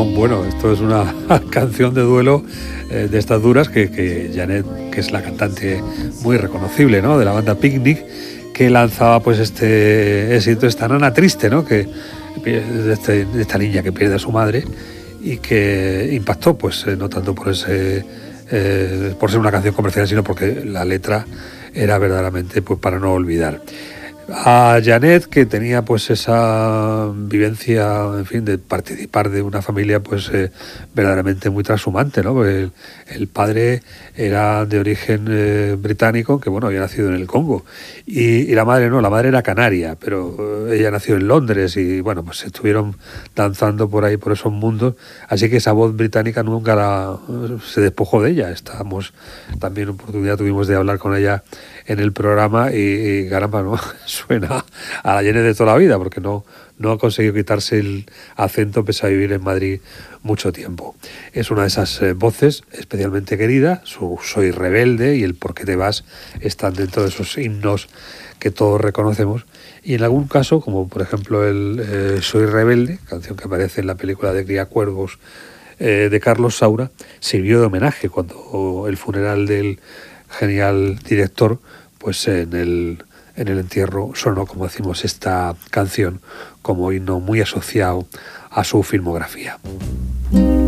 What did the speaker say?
Bueno, esto es una canción de duelo de estas duras que Janet, que es la cantante muy reconocible, ¿no?, de la banda Picnic, que lanzaba pues este éxito, esta nana triste, ¿no?, que de esta niña que pierde a su madre y que impactó, pues no tanto por ese por ser una canción comercial, sino porque la letra era verdaderamente pues para no olvidar. A Janet, que tenía pues esa vivencia, en fin, de participar de una familia pues verdaderamente muy trashumante, ¿no? El padre era de origen británico, que bueno, había nacido en el Congo, y la madre no, la madre era canaria, pero ella nació en Londres y bueno, pues estuvieron danzando por ahí, por esos mundos, así que esa voz británica nunca se despojó de ella. Estábamos también, oportunidad tuvimos de hablar con ella en el programa y caramba, ¿no? Suena a la Janet de toda la vida, porque no ha conseguido quitarse el acento pese a vivir en Madrid mucho tiempo. Es una de esas voces especialmente querida. Su Soy rebelde y el Por qué te vas están dentro de esos himnos que todos reconocemos, y en algún caso, como por ejemplo el Soy rebelde, canción que aparece en la película de Criacuervos de Carlos Saura, sirvió de homenaje cuando el funeral del genial director, pues en el entierro sonó, como decimos, esta canción como himno muy asociado a su filmografía.